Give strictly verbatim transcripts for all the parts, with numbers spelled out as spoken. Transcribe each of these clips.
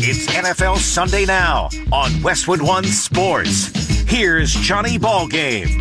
It's N F L Sunday Now on Westwood One Sports. Here's Johnny Ballgame.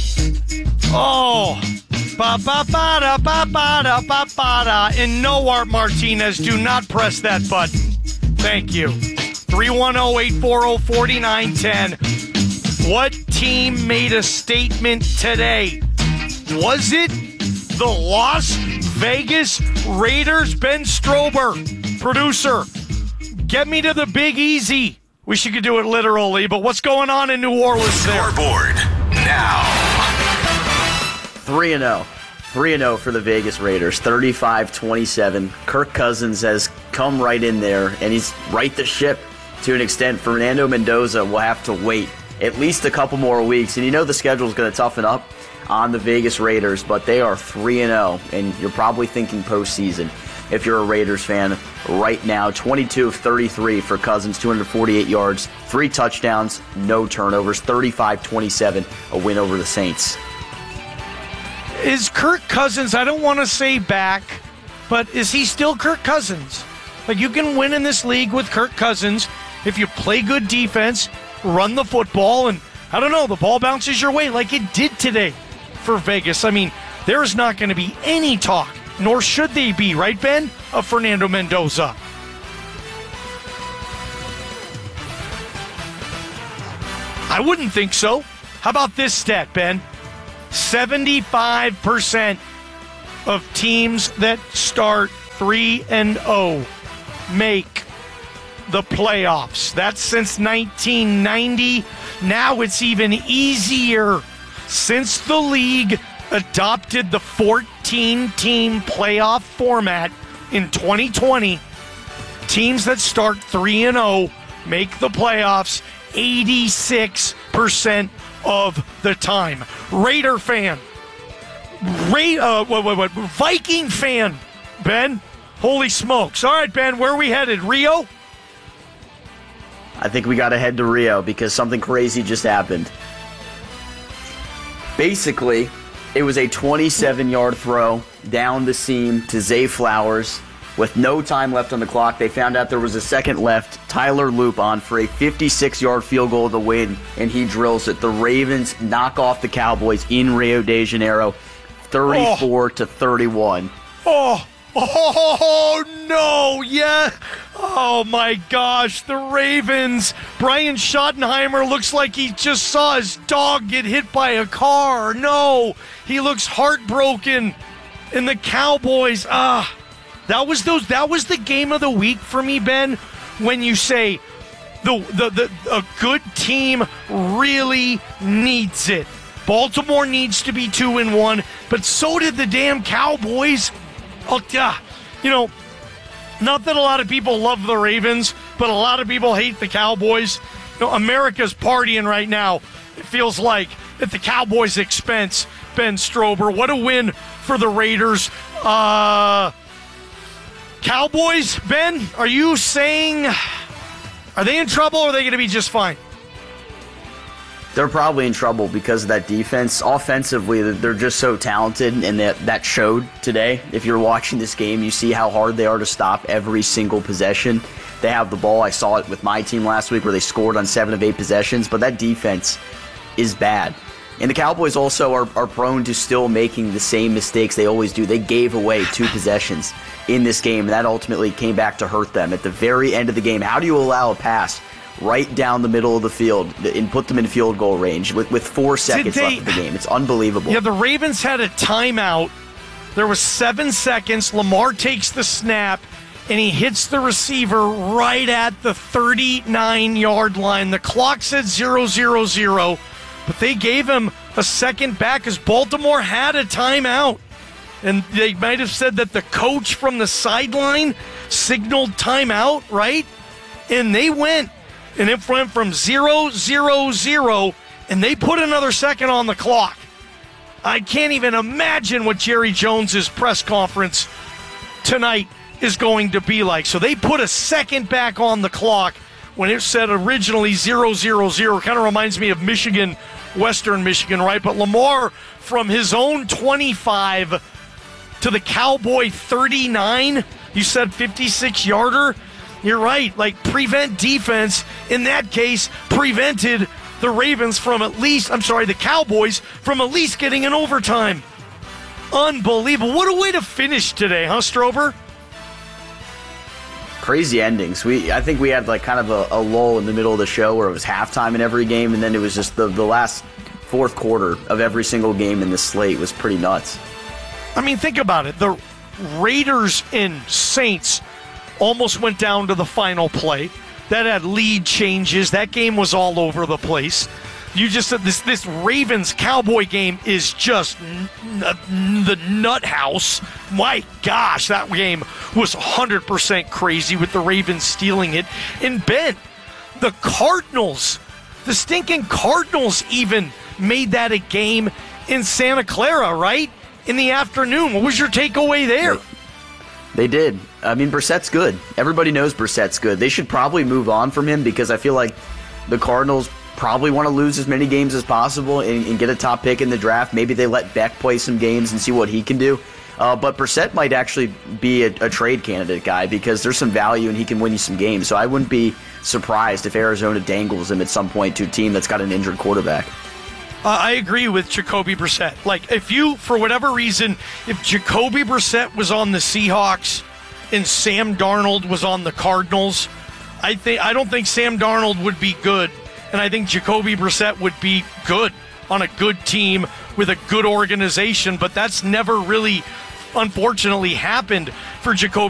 Oh, ba-ba-ba-da, ba-ba-da, ba-ba-da. And no, Art Martinez, do not press that button. Thank you. three one zero, eight four zero, four nine one zero. What team made a statement today? Was it the Las Vegas Raiders? Ben Strober, producer, get me to the Big Easy. Wish you could do it literally, but what's going on in New Orleans there? Scoreboard now. three and oh. three and oh for the Vegas Raiders, thirty-five twenty-seven. Kirk Cousins has come right in there, and he's right the ship to an extent. Fernando Mendoza will have to wait at least a couple more weeks, and you know the schedule is going to toughen up on the Vegas Raiders, but they are three and oh, and you're probably thinking postseason if you're a Raiders fan right now. twenty-two of thirty-three for Cousins, two hundred forty-eight yards, three touchdowns, no turnovers, thirty-five twenty-seven, a win over the Saints. Is Kirk Cousins, I don't want to say back, but is he still Kirk Cousins? Like, you can win in this league with Kirk Cousins if you play good defense, run the football, and I don't know, the ball bounces your way like it did today for Vegas. I mean, there's not going to be any talk, nor should they be, right, Ben, of Fernando Mendoza. I wouldn't think so. How about this stat, Ben? seventy-five percent of teams that start three and oh make the playoffs. That's since nineteen ninety. Now it's even easier since the league adopted the fourteen-team playoff format in twenty twenty. Teams that start three and oh make the playoffs eighty-six percent of the time. Raider fan. Ra- uh, what, what, what, Viking fan, Ben. Holy smokes. All right, Ben, where are we headed? Rio? I think we got to head to Rio because something crazy just happened. Basically, it was a twenty-seven-yard throw down the seam to Zay Flowers. With no time left on the clock, they found out there was a second left. Tyler Loop on for a fifty-six-yard field goal to win, and he drills it. The Ravens knock off the Cowboys in Rio de Janeiro, thirty-four to thirty-one. Oh, oh, no, yeah. Oh, my gosh, the Ravens. Brian Schottenheimer looks like he just saw his dog get hit by a car. No, he looks heartbroken. And the Cowboys, ah. That was those. That was the game of the week for me, Ben, when you say the, the, the a good team really needs it. Baltimore needs to be two and one, but so did the damn Cowboys. Oh, yeah. You know, not that a lot of people love the Ravens, but a lot of people hate the Cowboys. You know, America's partying right now. It feels like at the Cowboys' expense. Ben Strober, what a win for the Raiders. Uh... Cowboys, Ben, are you saying, are they in trouble or are they going to be just fine? They're probably in trouble because of that defense. Offensively, they're just so talented, and that, that showed today. If you're watching this game, you see how hard they are to stop every single possession. They have the ball. I saw it with my team last week where they scored on seven of eight possessions, but that defense is bad. And the Cowboys also are, are prone to still making the same mistakes they always do. They gave away two possessions in this game, and that ultimately came back to hurt them. At the very end of the game, how do you allow a pass right down the middle of the field and put them in field goal range with, with four seconds they, left of the game? It's unbelievable. Yeah, the Ravens had a timeout. There was seven seconds. Lamar takes the snap, and he hits the receiver right at the thirty-nine-yard line. The clock said zero zero zero. But they gave him a second back because Baltimore had a timeout. And they might have said that the coach from the sideline signaled timeout, right? And they went, and it went from zero, zero, zero, and they put another second on the clock. I can't even imagine what Jerry Jones's press conference tonight is going to be like. So they put a second back on the clock when it said originally zero, zero, zero. Kind of reminds me of Michigan, Western Michigan, right? But Lamar from his own twenty-five to the Cowboy thirty-nine, you said fifty-six-yarder. You're right. Like, prevent defense, in that case, prevented the Ravens from at least, I'm sorry, the Cowboys from at least getting an overtime. Unbelievable. What a way to finish today, huh, Strober? Crazy endings. We, I think we had like kind of a, a lull in the middle of the show where it was halftime in every game, and then it was just the, the last fourth quarter of every single game in this slate was pretty nuts. I mean, think about it. The Raiders and Saints almost went down to the final play. That had lead changes. That game was all over the place. You just said this this Ravens-Cowboy game is just n- n- the nut house. My gosh, that game was one hundred percent crazy with the Ravens stealing it. And Ben, the Cardinals, the stinking Cardinals even made that a game in Santa Clara, right? In the afternoon. What was your takeaway there? They did. I mean, Brissett's good. Everybody knows Brissett's good. They should probably move on from him because I feel like the Cardinals probably want to lose as many games as possible and, and get a top pick in the draft. Maybe they let Beck play some games and see what he can do. Uh, but Brissett might actually be a, a trade candidate guy because there's some value and he can win you some games. So I wouldn't be surprised if Arizona dangles him at some point to a team that's got an injured quarterback. Uh, I agree with Jacoby Brissett. Like, if you, for whatever reason, if Jacoby Brissett was on the Seahawks and Sam Darnold was on the Cardinals, I think I don't think Sam Darnold would be good, and I think Jacoby Brissett would be good on a good team with a good organization, but that's never really, unfortunately, happened for Jacoby